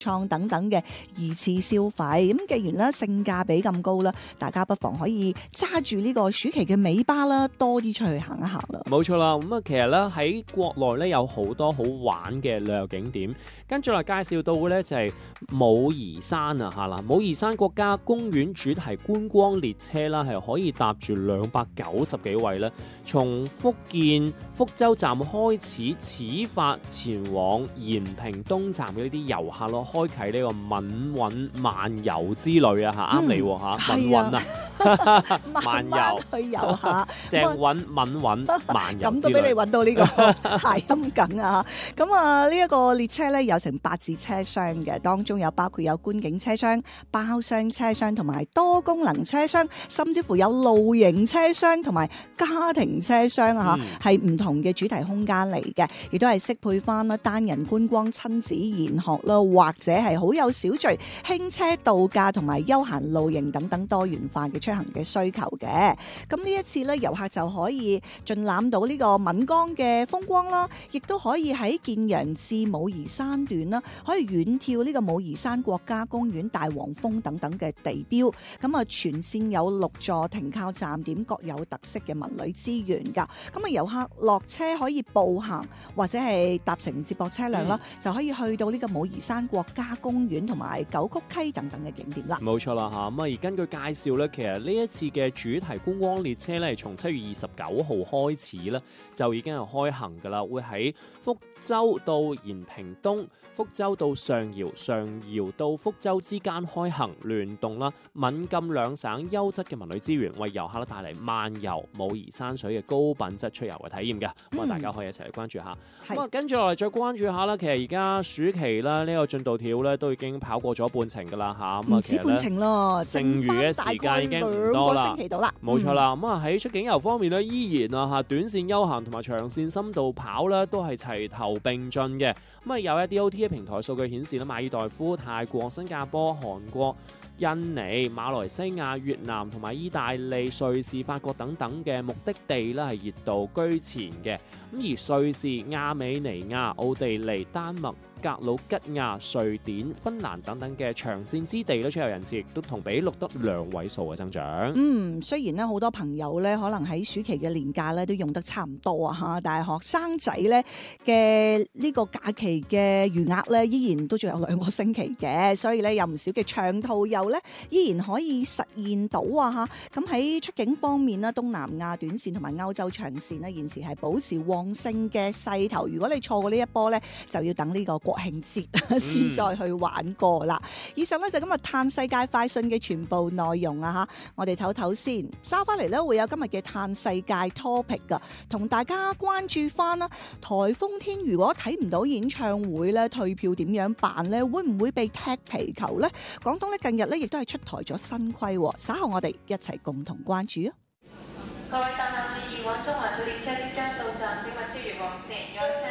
創等等嘅二次消費。咁既然咧性價比咁高啦，大家不妨可以揸住呢個暑期嘅尾巴啦，多啲出去行一行啦。 冇錯啦，咁啊其實咧喺國內咧有好多好玩嘅旅遊景點，跟住嚟介紹到嘅咧就係武夷山啊嚇啦，武夷山國家公園主題觀光列車啦，係可以搭住290幾位咧，從福建福州站開始始發前往延平東站嘅呢啲遊客咯，開啟呢個敏韻漫遊之旅啊嚇，啱你喎嚇，敏韻啊，漫遊去遊下， 鄭韻敏韻漫遊咁都俾你揾到呢個諧音梗啊！咁啊，呢一個列車咧有成8節車廂嘅，當中包括有觀景車廂、包廂車廂同埋多功能車廂，甚至乎有露營車廂同埋家庭車廂啊！係唔同嘅主題空間嚟嘅，亦都係適配翻啦單人觀光、親子研學啦，或者係好有小聚、輕車度假同埋休閒露營等等多元化嘅出行嘅需求嘅。咁呢一次咧，遊客就可以盡覽到呢個岷江嘅風光啦，亦都可以喺建陽至武夷山段啦，可以遠眺呢個武夷山國家公園、大黃蜂等等嘅地標。咁啊，全線有6座停靠站點，各有特色嘅文旅資源㗎。咁啊，遊客落車可以步行或者係搭乘接駁車輛啦，就可以去到呢個武夷山國家公園同埋九曲溪等等嘅景點啦。 冇錯啦嚇，咁啊而根據介紹咧，其實呢一次嘅主題觀光列車咧，係從7月29號開始咧，就已經係開行㗎啦，會喺福州到延平東、福州到上饒、上饒到福州之間開行，聯動啦閩贛兩省優質嘅文旅資源，為遊客咧帶嚟漫遊武夷山水嘅高品質出遊嘅體驗嘅。咁啊，大家可以一齊嚟關注下。咁啊，跟住落嚟再關注下啦。其實而家暑期啦，呢個進度條咧都已經跑過咗半程㗎啦嚇。咁啊， 唔止半程咯， 剩餘嘅時間已經唔多啦。 2個星期到啦。 冇錯啦。咁啊喺出境遊方面咧，依然啊嚇短線休閒同埋長線深度跑咧都係齊頭並進嘅。咁啊有一啲 OTA 平台數據顯示咧，馬爾代夫、泰國、新加坡、韓國、印尼、馬來西亞、越南同埋意大利、瑞士、法國等等嘅目的地咧係熱度居前嘅。咁而瑞士、亞美尼亞、奧地利、丹麥、格魯吉亞、瑞典、芬蘭等等嘅長線之地咧，出遊人次亦都同比錄得2位數嘅增長。 雖然咧好多朋友咧可能喺暑期嘅年假咧都用得差唔多啊嚇，但係學生仔咧嘅呢個假期嘅餘額咧依然都仲有2個星期嘅，所以咧有唔少嘅長途遊咧依然可以實現到啊嚇。咁喺出境方面咧，東南亞短線同埋歐洲長線咧現時係保持旺盛嘅勢頭。如果你錯過呢一波咧，就要等呢個國慶節先再去玩過啦。以上咧就今日嘆世界快訊嘅全部內容啊嚇，我哋唞唞先，收翻嚟咧會有今日嘅嘆世界 topic 噶，同大家關注翻啦。颱風天如果睇唔到演唱會咧，退票點樣辦咧？會唔會被踢皮球咧？廣東咧近日咧亦都係出台咗新規，稍後我哋一齊共同關注啊！各位乘客注意，往中環嘅列車即將到站，請勿超越黃線。